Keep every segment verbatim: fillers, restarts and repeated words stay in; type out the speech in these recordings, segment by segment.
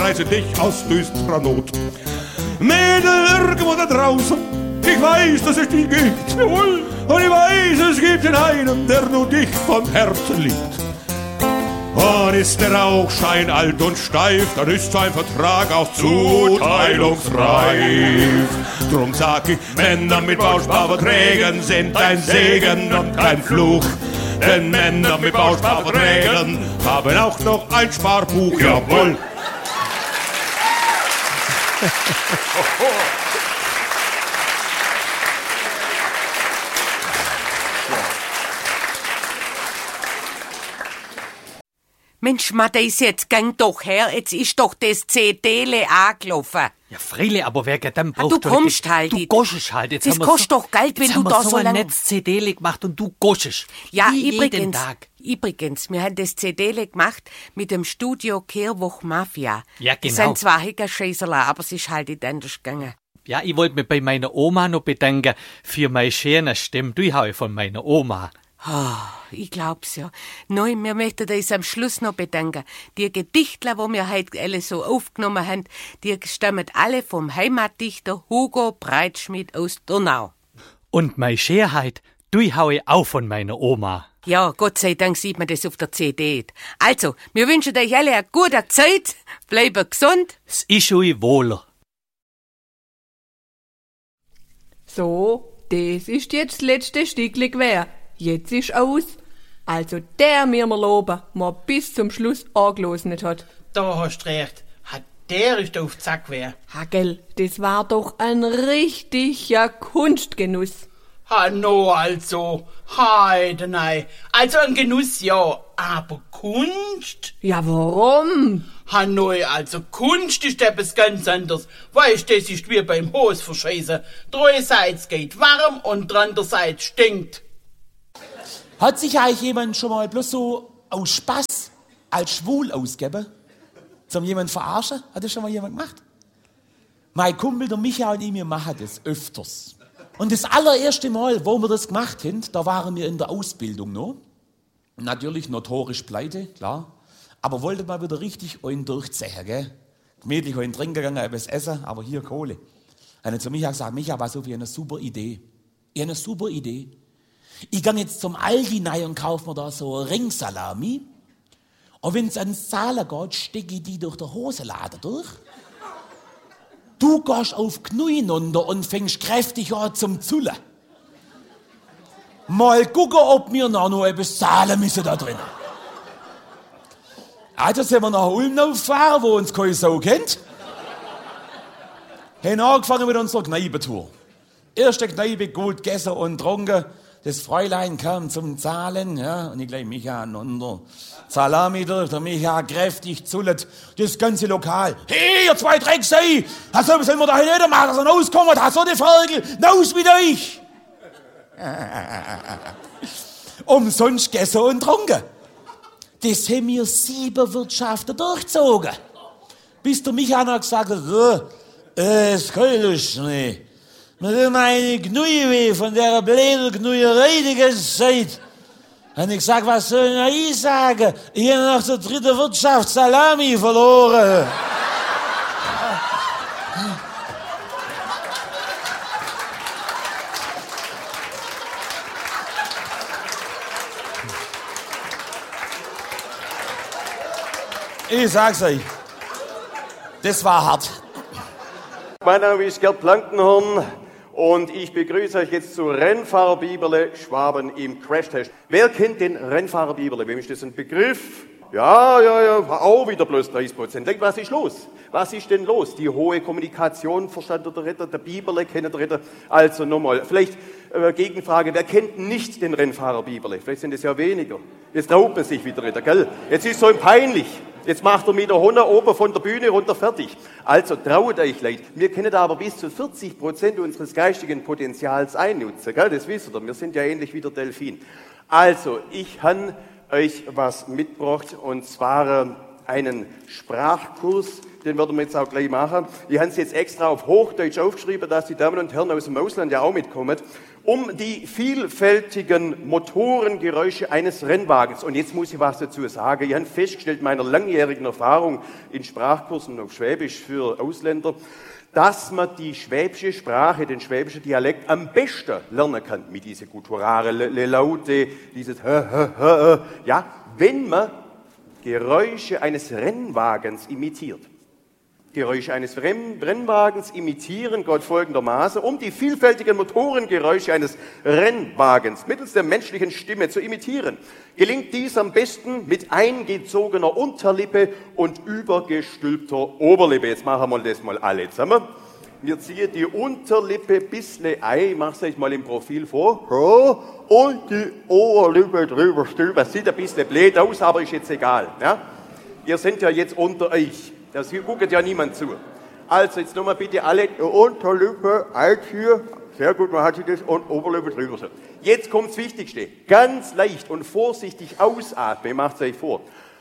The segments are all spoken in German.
reiße dich aus düsterer Not. Mädel, irgendwo da draußen, ich weiß, dass es dich gibt. Jawohl. Und ich weiß, es gibt den einen, der nur dich von Herzen liebt. Und ist der Rauchschein alt und steif, dann ist sein Vertrag auch zuteilungsreif. Drum sag ich, Männer mit Bausparverträgen sind ein Segen und kein Fluch. Denn Männer mit Bausparverträgen haben auch noch ein Sparbuch, jawohl. Mensch, Matthäus, jetzt gang doch her, jetzt ist doch das C D-le angelaufen. Ja, Freile, aber wer geht dann braucht... Du kommst halt. Du goschest halt. Jetzt das kostet so, doch Geld, wenn du da so lange... ein Netz-C D-le gemacht und du goschest. Ja, Wie übrigens, jeden Tag. übrigens, wir haben das C D-le gemacht mit dem Studio Kehrwoch Mafia. Ja, genau. Das sind zwar Heckerscheißerla, aber es ist halt nicht anders gegangen. Ja, ich wollte mich bei meiner Oma noch bedanken für meine schöne Stimme. Du habe von meiner Oma. Oh, ich glaub's ja. Nein, wir möchten uns am Schluss noch bedanken. Die Gedichtler, die wir heute alle so aufgenommen haben, die stammen alle vom Heimatdichter Hugo Breitschmidt aus Donau. Und meine Schönheit, du habe auch von meiner Oma. Ja, Gott sei Dank sieht man das auf der C D. Also, wir wünschen euch alle eine gute Zeit, bleibt gesund. Es ist euch wohler. So, das ist jetzt das letzte Stückchen gewesen. Jetzt ist aus. Also der mir mal loben, mal bis zum Schluss angelosnet hat. Da hast recht. Hat der ist auf Zack wer. Hagel, das war doch ein richtiger Kunstgenuss. Ha no, also. Heide nein. Also ein Genuss, ja. Aber Kunst? Ja, warum? Ha no, also Kunst ist etwas ganz anderes. Weißt du, das ist wie beim Hosverscheißen. Dreiseits geht warm und andererseits stinkt. Hat sich eigentlich jemand schon mal bloß so aus Spaß als schwul ausgegeben? Zum jemand verarschen? Hat das schon mal jemand gemacht? Mein Kumpel, der Micha und ich, wir machen das öfters. Und das allererste Mal, wo wir das gemacht haben, da waren wir in der Ausbildung noch. Natürlich notorisch pleite, klar. Aber wollte mal wieder richtig einen durchziehen, gell? Gemütlich einen trinken gegangen, etwas essen, aber hier Kohle. Und dann zu Micha gesagt, Micha, was auf, ich habe eine super Idee. Ich habe eine super Idee. Ich gehe jetzt zum Aldi rein und kaufe mir da so Ringsalami. Und wenn es ans Zahlen geht, stecke ich die durch den Hosenladen durch. Du gehst auf Knui runter und fängst kräftig an zum Zullen. Mal gucken, ob wir noch, noch etwas zahlen müssen da drin. Also sind wir nach Ulm aufgefahren, wo uns keine Sau kennt. Haben angefangen mit unserer Kneipentour. Erste Kneipe, gut gegessen und getrunken. Das Fräulein kam zum Zahlen, ja, und ich gleich Micha runter. Salami durch, der Micha kräftig zullet. Das ganze Lokal. Hey, ihr zwei Drecksei! Was sollen wir da nicht machen, dass er rauskommt? Hast du die Vögel? Raus mit euch! Umsonst gegessen und getrunken. Das haben wir sieben Wirtschaften durchgezogen. Bis der Micha noch gesagt hat, äh, das kann ich nicht. Mir tut meine Gnui weh von der blöden Gnuierei die ganze Zeit. Und ich sag, was soll ich sagen? Ich habe nach der dritten Wirtschaft Salami verloren. Ich sag's euch, das war hart. Mein Name ist Gerd Blankenhorn und ich begrüße euch jetzt zu Rennfahrer Bieberle Schwaben im Crashtest. Wer kennt den Rennfahrer Bieberle? Wem ist das ein Begriff? Ja, ja, ja, auch wieder bloß dreißig Prozent. Was ist los? Was ist denn los? Die hohe Kommunikation verstand der Ritter, der Bieberle kennt der Ritter. Also nochmal, vielleicht äh, Gegenfrage, wer kennt nicht den Rennfahrer Bieberle? Vielleicht sind es ja weniger. Jetzt traut man sich wieder, Ritter, gell? Jetzt ist es so peinlich. Jetzt macht er mit der Honne oben von der Bühne runter fertig. Also traut euch leid. Wir können aber bis zu vierzig Prozent unseres geistigen Potenzials einnutzen. Gell? Das wisst ihr. Wir sind ja ähnlich wie der Delfin. Also, ich habe euch was mitgebracht und zwar einen Sprachkurs. Den werden wir jetzt auch gleich machen. Ich habe es jetzt extra auf Hochdeutsch aufgeschrieben, dass die Damen und Herren aus dem Ausland ja auch mitkommen. um die vielfältigen Motorengeräusche eines Rennwagens. Und jetzt muss ich was dazu sagen. Ich habe festgestellt, in meiner langjährigen Erfahrung in Sprachkursen auf Schwäbisch für Ausländer, dass man die schwäbische Sprache, den schwäbischen Dialekt am besten lernen kann. Mit diesen gutturalen Laute, dieses Hö, Hö, Hö, ja, wenn man Geräusche eines Rennwagens imitiert. Geräusche eines Rennwagens imitieren Gott folgendermaßen, um die vielfältigen Motorengeräusche eines Rennwagens mittels der menschlichen Stimme zu imitieren. Gelingt dies am besten mit eingezogener Unterlippe und übergestülpter Oberlippe. Jetzt machen wir das mal alle zusammen. Wir ziehen die Unterlippe ein bisschen ein, ich mache es euch mal im Profil vor, und die Oberlippe drüber stülpen. Das sieht ein bisschen blöd aus, aber ist jetzt egal. Ja? Ihr seid ja jetzt unter euch. Das guckt ja niemand zu. Also, jetzt nochmal bitte alle Unterlippe einziehen. Sehr gut, man hat sich das und Oberlippe drüber. Jetzt kommt das Wichtigste. Ganz leicht und vorsichtig ausatmen. Macht es euch vor.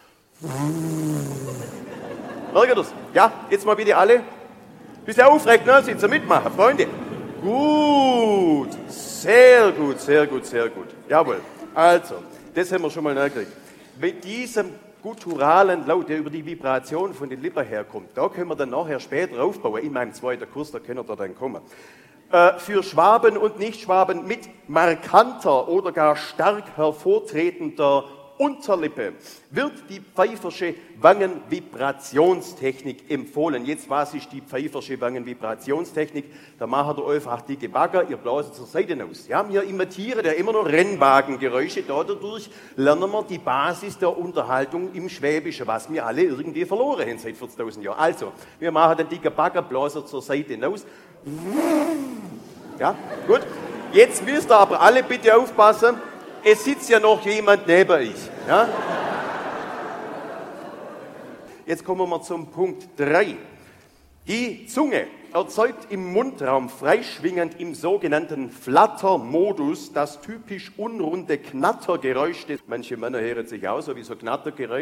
Merkt ihr das? Ja, jetzt mal bitte alle. Bisschen aufrecht, ne? Sitzen mitmachen, Freunde. Gut. Sehr gut, sehr gut, sehr gut. Jawohl. Also, das haben wir schon mal nachgekriegt. Mit diesem gutturalen Laut, der über die Vibration von den Lippen herkommt, da können wir dann nachher später aufbauen, in meinem zweiten Kurs, da können wir dann kommen. Äh, für Schwaben und Nichtschwaben mit markanter oder gar stark hervortretender Unterlippe wird die Pfeiffersche Wangenvibrationstechnik empfohlen. Jetzt, was ist die Pfeiffersche Wangenvibrationstechnik? Da macht ihr einfach dicke Bagger, ihr blaset zur Seite aus. Ja, wir imitieren ja immer noch Rennwagengeräusche, dadurch lernen wir die Basis der Unterhaltung im Schwäbischen, was wir alle irgendwie verloren haben seit vierzigtausend Jahren. Also, wir machen den dicken Bagger, blasen zur Seite hinaus. Ja, gut. Jetzt müsst ihr aber alle bitte aufpassen, es sitzt ja noch jemand neben euch. Ja? Jetzt kommen wir zum Punkt drei. Die Zunge erzeugt im Mundraum freischwingend im sogenannten Flatter-Modus das typisch unrunde Knattergeräusch. Manche Männer hören sich aus, so wie so Knattergeräusch.